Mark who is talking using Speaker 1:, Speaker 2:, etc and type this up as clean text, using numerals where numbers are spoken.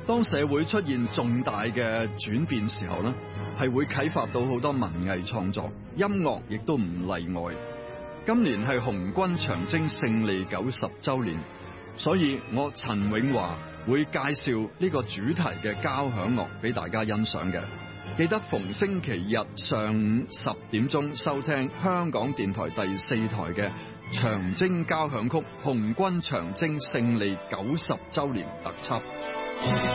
Speaker 1: 當社會出現重大嘅轉變時候呢，係會啟發到好多文藝創作，音樂亦都唔例外。今年係紅軍長征勝利90週年，所以我陳永華會介紹呢個主題嘅交響樂俾大家欣賞嘅。記得逢星期日上午10點鐘收聽香港電台第4台嘅長征交響曲紅軍長征勝利90週年特輯。